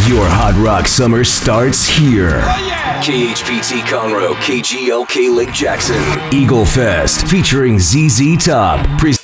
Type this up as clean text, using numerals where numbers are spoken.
Your hot rock summer starts here. Oh, yeah. KHPT Conroe, KGLK Lake Jackson, Eagle Fest featuring ZZ Top.